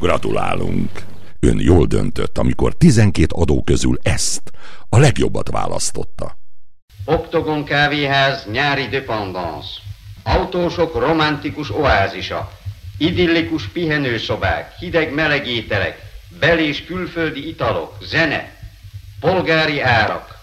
Gratulálunk! Ön jól döntött, amikor 12 adó közül ezt, a legjobbat választotta. Oktogon kávéház nyári dependance. Autósok romantikus oázisa. Idillikus pihenőszobák, hideg-meleg ételek, bel- és külföldi italok, zene, polgári árak.